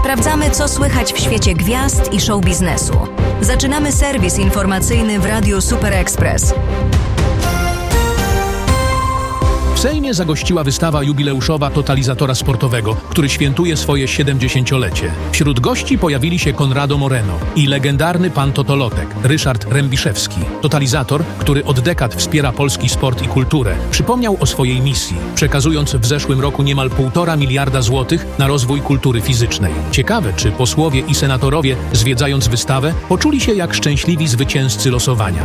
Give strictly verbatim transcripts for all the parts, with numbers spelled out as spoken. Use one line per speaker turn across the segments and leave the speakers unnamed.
Sprawdzamy, co słychać w świecie gwiazd i show biznesu. Zaczynamy serwis informacyjny w Radiu Super Express.
W Sejmie zagościła wystawa jubileuszowa Totalizatora Sportowego, który świętuje swoje siedemdziesięciolecie. Wśród gości pojawili się Konrado Moreno i legendarny pan Totolotek, Ryszard Rębiszewski. Totalizator, który od dekad wspiera polski sport i kulturę, przypomniał o swojej misji, przekazując w zeszłym roku niemal półtora miliarda złotych na rozwój kultury fizycznej. Ciekawe, czy posłowie i senatorowie, zwiedzając wystawę, poczuli się jak szczęśliwi zwycięzcy losowania.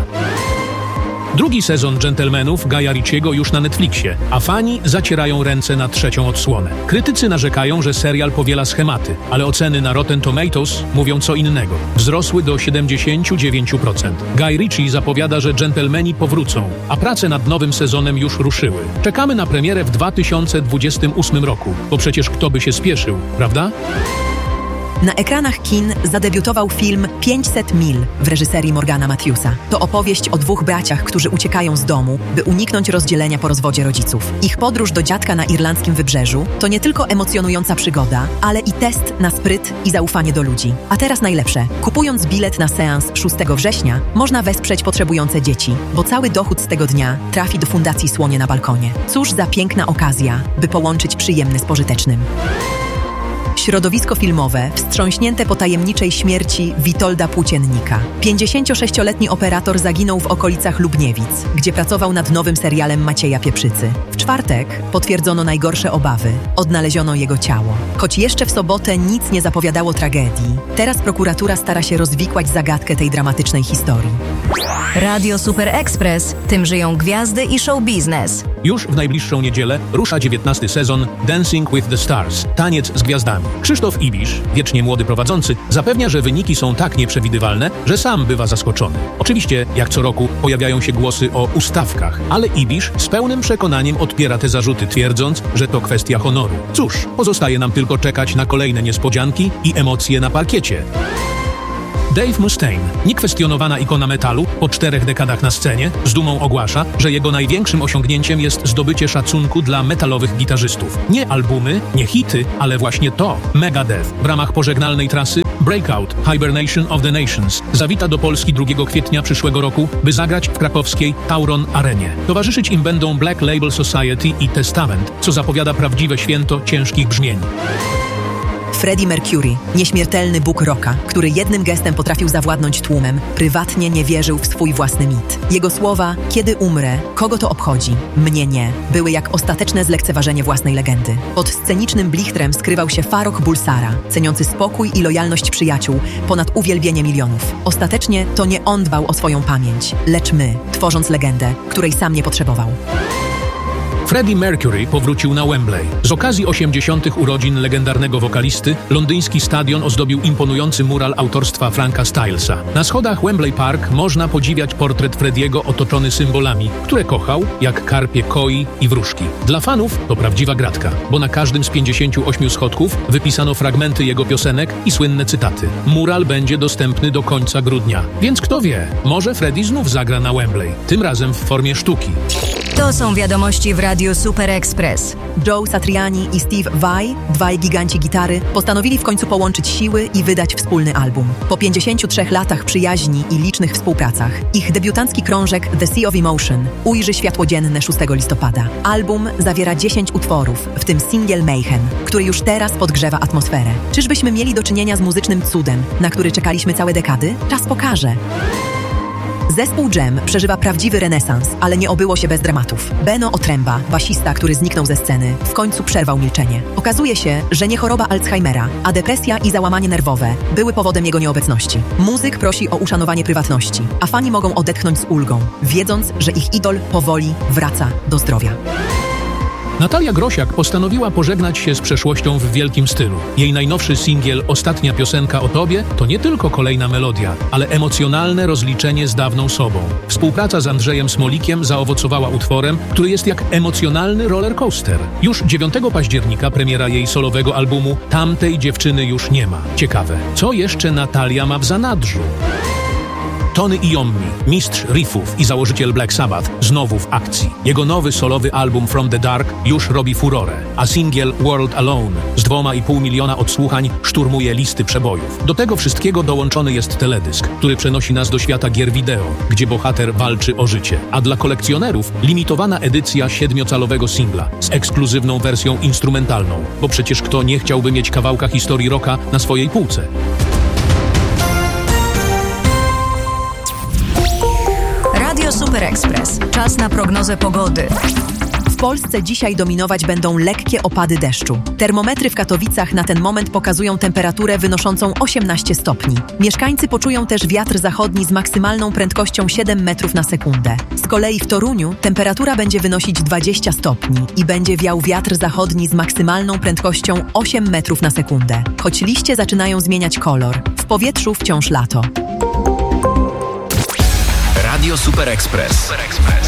Drugi sezon Gentlemanów Guya Ritchiego już na Netflixie, a fani zacierają ręce na trzecią odsłonę. Krytycy narzekają, że serial powiela schematy, ale oceny na Rotten Tomatoes mówią co innego. Wzrosły do siedemdziesiąt dziewięć procent. Guy Ritchie zapowiada, że Gentlemani powrócą, a prace nad nowym sezonem już ruszyły. Czekamy na premierę w dwa tysiące dwudziestym ósmym roku, bo przecież kto by się spieszył, prawda?
Na ekranach kin zadebiutował film pięćset mil w reżyserii Morgana Matthewsa. To opowieść o dwóch braciach, którzy uciekają z domu, by uniknąć rozdzielenia po rozwodzie rodziców. Ich podróż do dziadka na irlandzkim wybrzeżu to nie tylko emocjonująca przygoda, ale i test na spryt i zaufanie do ludzi. A teraz najlepsze. Kupując bilet na seans szóstego września, można wesprzeć potrzebujące dzieci, bo cały dochód z tego dnia trafi do Fundacji Słonie na Balkonie. Cóż za piękna okazja, by połączyć przyjemne z pożytecznym. Środowisko filmowe wstrząśnięte po tajemniczej śmierci Witolda Płóciennika. pięćdziesięciosześcioletni operator zaginął w okolicach Lubniewic, gdzie pracował nad nowym serialem Macieja Pieprzycy. W czwartek potwierdzono najgorsze obawy. Odnaleziono jego ciało. Choć jeszcze w sobotę nic nie zapowiadało tragedii, teraz prokuratura stara się rozwikłać zagadkę tej dramatycznej historii.
Radio Super Express. Tym żyją gwiazdy i show biznes.
Już w najbliższą niedzielę rusza dziewiętnasty sezon Dancing with the Stars. Taniec z gwiazdami. Krzysztof Ibisz, wiecznie młody prowadzący, zapewnia, że wyniki są tak nieprzewidywalne, że sam bywa zaskoczony. Oczywiście, jak co roku, pojawiają się głosy o ustawkach, ale Ibisz z pełnym przekonaniem odpiera te zarzuty, twierdząc, że to kwestia honoru. Cóż, pozostaje nam tylko czekać na kolejne niespodzianki i emocje na parkiecie. Dave Mustaine, niekwestionowana ikona metalu, po czterech dekadach na scenie, z dumą ogłasza, że jego największym osiągnięciem jest zdobycie szacunku dla metalowych gitarzystów. Nie albumy, nie hity, ale właśnie to. Megadeth w ramach pożegnalnej trasy Breakout Hibernation of the Nations zawita do Polski drugiego kwietnia przyszłego roku, by zagrać w krakowskiej Tauron Arenie. Towarzyszyć im będą Black Label Society i Testament, co zapowiada prawdziwe święto ciężkich brzmień.
Freddie Mercury, nieśmiertelny bóg rocka, który jednym gestem potrafił zawładnąć tłumem, prywatnie nie wierzył w swój własny mit. Jego słowa, kiedy umrę, kogo to obchodzi, mnie nie, były jak ostateczne zlekceważenie własnej legendy. Pod scenicznym blichtrem skrywał się Farrokh Bulsara, ceniący spokój i lojalność przyjaciół ponad uwielbienie milionów. Ostatecznie to nie on dbał o swoją pamięć, lecz my, tworząc legendę, której sam nie potrzebował.
Freddie Mercury powrócił na Wembley. Z okazji osiemdziesiątych urodzin legendarnego wokalisty, londyński stadion ozdobił imponujący mural autorstwa Franka Stylesa. Na schodach Wembley Park można podziwiać portret Frediego otoczony symbolami, które kochał, jak karpie koi i wróżki. Dla fanów to prawdziwa gratka, bo na każdym z pięćdziesięciu ośmiu schodków wypisano fragmenty jego piosenek i słynne cytaty. Mural będzie dostępny do końca grudnia, więc kto wie, może Freddie znów zagra na Wembley, tym razem w formie sztuki.
To są wiadomości w Radiu Super Express.
Joe Satriani i Steve Vai, dwaj giganci gitary, postanowili w końcu połączyć siły i wydać wspólny album. Po pięćdziesięciu trzech latach przyjaźni i licznych współpracach, ich debiutancki krążek The Sea of Emotion ujrzy światło dzienne szóstego listopada. Album zawiera dziesięć utworów, w tym singiel Mayhem, który już teraz podgrzewa atmosferę. Czyżbyśmy mieli do czynienia z muzycznym cudem, na który czekaliśmy całe dekady? Czas pokaże. Zespół Jam przeżywa prawdziwy renesans, ale nie obyło się bez dramatów. Beno Otręba, basista, który zniknął ze sceny, w końcu przerwał milczenie. Okazuje się, że nie choroba Alzheimera, a depresja i załamanie nerwowe były powodem jego nieobecności. Muzyk prosi o uszanowanie prywatności, a fani mogą odetchnąć z ulgą, wiedząc, że ich idol powoli wraca do zdrowia.
Natalia Grosiak postanowiła pożegnać się z przeszłością w wielkim stylu. Jej najnowszy singiel Ostatnia piosenka o tobie to nie tylko kolejna melodia, ale emocjonalne rozliczenie z dawną sobą. Współpraca z Andrzejem Smolikiem zaowocowała utworem, który jest jak emocjonalny rollercoaster. Już dziewiątego października premiera jej solowego albumu Tamtej dziewczyny już nie ma. Ciekawe, co jeszcze Natalia ma w zanadrzu? Tony Iommi, mistrz riffów i założyciel Black Sabbath, znowu w akcji. Jego nowy solowy album From the Dark już robi furorę, a singiel World Alone z dwoma i pół miliona odsłuchań szturmuje listy przebojów. Do tego wszystkiego dołączony jest teledysk, który przenosi nas do świata gier wideo, gdzie bohater walczy o życie. A dla kolekcjonerów limitowana edycja siedmiocalowego singla z ekskluzywną wersją instrumentalną, bo przecież kto nie chciałby mieć kawałka historii rocka na swojej półce?
Radio Super Express. Czas na prognozę pogody.
W Polsce dzisiaj dominować będą lekkie opady deszczu. Termometry w Katowicach na ten moment pokazują temperaturę wynoszącą osiemnaście stopni. Mieszkańcy poczują też wiatr zachodni z maksymalną prędkością siedem metrów na sekundę. Z kolei w Toruniu temperatura będzie wynosić dwadzieścia stopni i będzie wiał wiatr zachodni z maksymalną prędkością osiem metrów na sekundę. Choć liście zaczynają zmieniać kolor, w powietrzu wciąż lato.
Radio Super Express. Super Express.